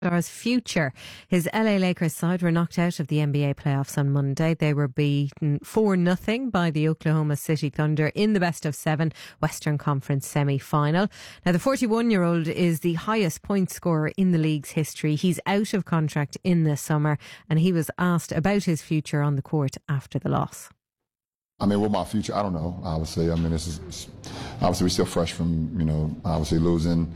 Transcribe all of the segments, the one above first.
Stars' future. His LA Lakers side were knocked out of the NBA playoffs on Monday. They were beaten 4-0 by the Oklahoma City Thunder in the best of seven Western Conference semi-final. Now, the 41-year-old is the highest point scorer in the league's history. He's out of contract in the summer, and he was asked about his future on the court after the loss. I mean, what my future, I don't know, obviously. I mean, obviously we're still fresh from, obviously losing,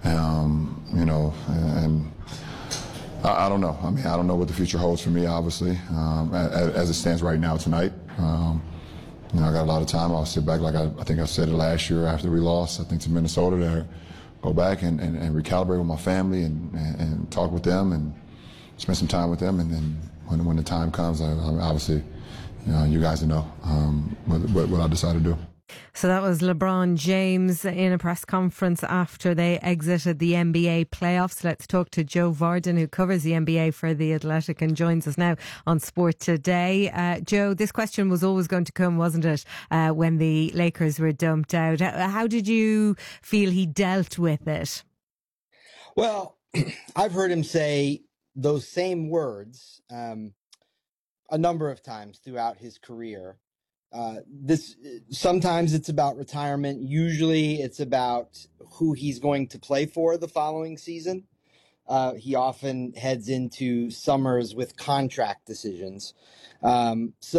and I don't know. I mean, I don't know what the future holds for me, obviously, as it stands right now tonight. I got a lot of time. I'll sit back, like I think I said it last year after we lost, I think, to Minnesota, to go back and recalibrate with my family and talk with them and spend some time with them. And then when the time comes, obviously, you guys know what I decide to do. So that was LeBron James in a press conference after they exited the NBA playoffs. Let's talk to Joe Varden, who covers the NBA for The Athletic and joins us now on Sport Today. Joe, this question was always going to come, wasn't it, when the Lakers were dumped out? How did you feel he dealt with it? Well, I've heard him say those same words a number of times throughout his career. Sometimes it's about retirement. Usually it's about who he's going to play for the following season. He often heads into summers with contract decisions. This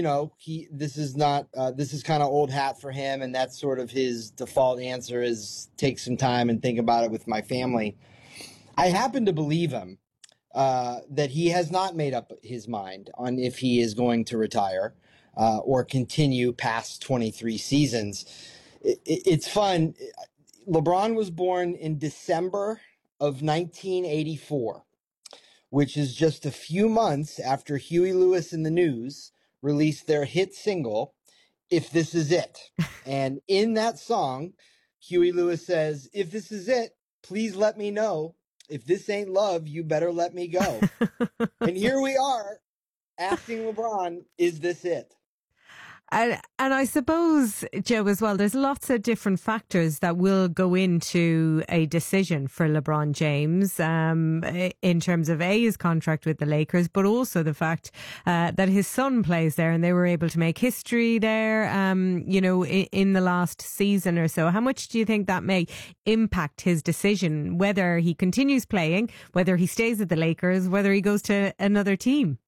is kind of old hat for him. And that's sort of his default answer is take some time and think about it with my family. I happen to believe him, that he has not made up his mind on if he is going to retire. Or continue past 23 seasons. It's fun. LeBron was born in December of 1984, which is just a few months after Huey Lewis and the News released their hit single, If This Is It. And in that song, Huey Lewis says, if this is it, please let me know. If this ain't love, you better let me go. And here we are asking LeBron, is this it? And I suppose, Joe, as well, there's lots of different factors that will go into a decision for LeBron James in terms of his contract with the Lakers, but also the fact that his son plays there and they were able to make history there, in the last season or so. How much do you think that may impact his decision, whether he continues playing, whether he stays at the Lakers, whether he goes to another team?